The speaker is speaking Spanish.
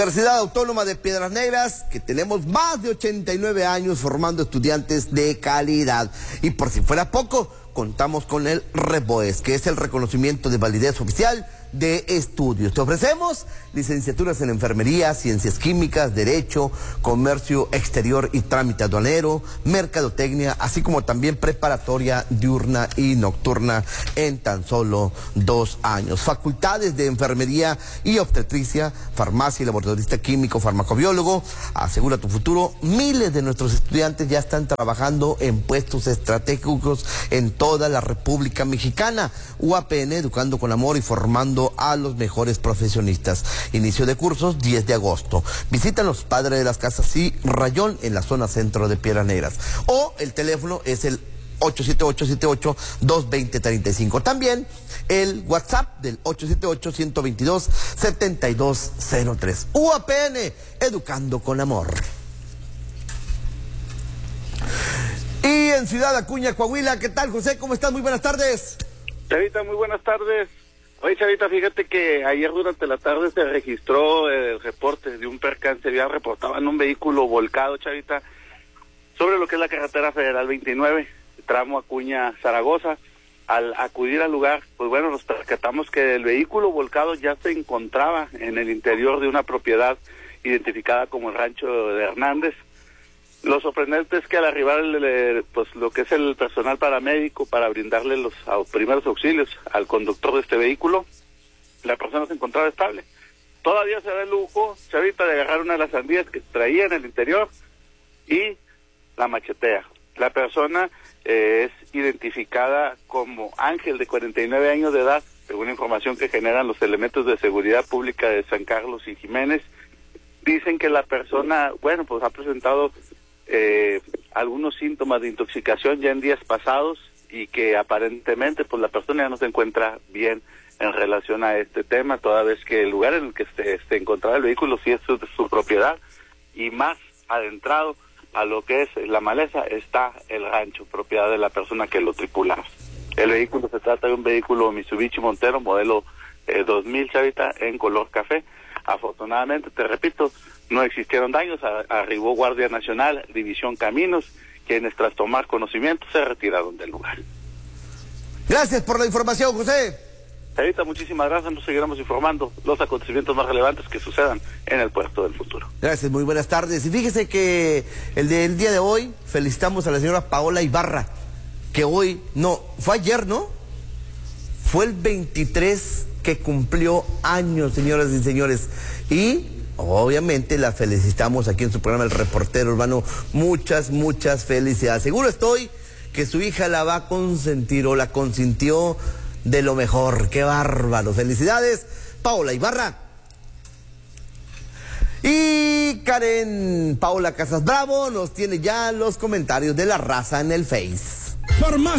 Universidad Autónoma de Piedras Negras, que tenemos más de 89 años formando estudiantes de calidad. Y por si fuera poco, contamos con el REPOES, que es el reconocimiento de validez oficial de estudios. Te ofrecemos licenciaturas en enfermería, ciencias químicas, derecho, comercio exterior y trámite aduanero, mercadotecnia, así como también preparatoria diurna y nocturna en tan solo 2 años. Facultades de enfermería y obstetricia, farmacia y laboratorista químico, farmacobiólogo. Asegura tu futuro. Miles de nuestros estudiantes ya están trabajando en puestos estratégicos en toda la República Mexicana. UAPN, educando con amor y formando a los mejores profesionistas. Inicio de cursos 10 de agosto. Visitan los Padres de las Casas y Rayón en la zona centro de Piedras Negras. O el teléfono es el 878-78-220-35. También el WhatsApp del 878-122-7203. UAPN, educando con amor. Y en Ciudad Acuña, Coahuila, ¿qué tal, José? ¿Cómo estás? Muy buenas tardes. Chavita, muy buenas tardes. Oye, Chavita, fíjate que ayer durante la tarde se registró el reporte de un percance vial. Reportaban un vehículo volcado, Chavita, sobre lo que es la carretera federal 29, tramo Acuña-Zaragoza. Al acudir al lugar, pues bueno, nos percatamos que el vehículo volcado ya se encontraba en el interior de una propiedad identificada como el Rancho de Hernández. Lo sorprendente es que al arribar pues lo que es el personal paramédico para brindarle los primeros auxilios al conductor de este vehículo, la persona se encontraba estable. Todavía se da el lujo, Chavita, de agarrar una de las sandías que traía en el interior y la machetea. La persona es identificada como Ángel, de 49 años de edad, según información que generan los elementos de seguridad pública de San Carlos y Jiménez. Dicen que la persona, bueno, pues ha presentado algunos síntomas de intoxicación ya en días pasados y que aparentemente pues la persona ya no se encuentra bien en relación a este tema, toda vez que el lugar en el que se encontraba el vehículo sí es su propiedad, y más adentrado a lo que es la maleza está el rancho, propiedad de la persona que lo tripulaba. El vehículo se trata de un vehículo Mitsubishi Montero modelo 2000, Chavita, en color café. Afortunadamente, te repito, no existieron daños. Arribó Guardia Nacional, División Caminos, quienes tras tomar conocimiento se retiraron del lugar. Gracias por la información, José. Chavita, muchísimas gracias. Nos seguiremos informando los acontecimientos más relevantes que sucedan en el puerto del futuro. Gracias, muy buenas tardes. Y fíjese que el día de hoy felicitamos a la señora Paola Ibarra, que hoy, no, fue ayer, ¿no? Fue el 23 que cumplió años, señoras y señores. Y obviamente la felicitamos aquí en su programa El Reportero Urbano. Muchas felicidades. Seguro estoy que su hija la va a consentir o la consintió de lo mejor. ¡Qué bárbaro! Felicidades, Paola Ibarra. Y Karen Paola Casas Bravo nos tiene ya los comentarios de la raza en el Face. Farmacia